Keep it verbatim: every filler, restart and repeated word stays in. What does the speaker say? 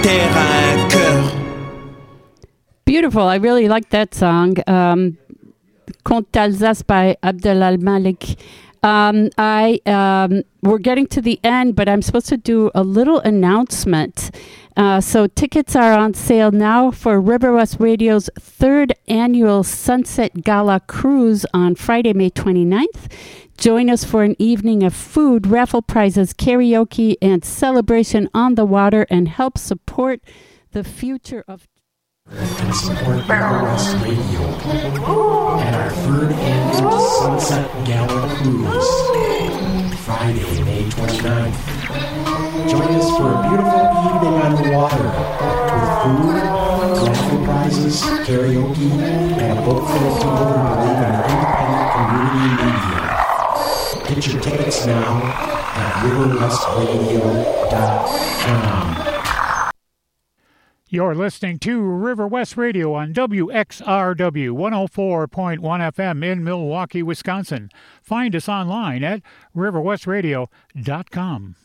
terre a un cœur. Beautiful. I really like that song. Um, Conte d'Alsace by Abdel Al-Malik. Um, I um, we're getting to the end, but I'm supposed to do a little announcement. Uh, so tickets are on sale now for River West Radio's third annual Sunset Gala Cruise on Friday, May twenty-ninth. Join us for an evening of food, raffle prizes, karaoke, and celebration on the water, and help support the future of And support River West Radio and our third annual Sunset Gala Cruise, Friday, May twenty-ninth. Join us for a beautiful evening on the water with food, raffle prizes, karaoke, and a boat full of people who believe in independent community media. Get your tickets now at river west radio dot com. You're listening to River West Radio on W X R W one oh four point one F M in Milwaukee, Wisconsin. Find us online at river west radio dot com.